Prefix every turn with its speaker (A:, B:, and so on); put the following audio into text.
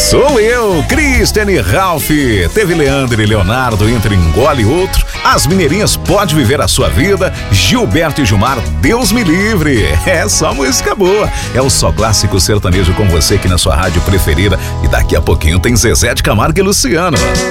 A: Sou eu, Christian e Ralph. Teve Leandro e Leonardo, entre engole outro. As Mineirinhas Pode Viver a Sua Vida. Gilberto e Gilmar, Deus me livre. É só música boa. É o Só Clássico Sertanejo com você aqui na sua rádio preferida. E daqui a pouquinho tem Zezé de Camargo e Luciano.